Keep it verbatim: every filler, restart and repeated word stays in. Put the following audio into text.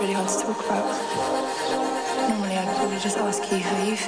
really hard to talk about. Normally I'd probably just ask you how you feel.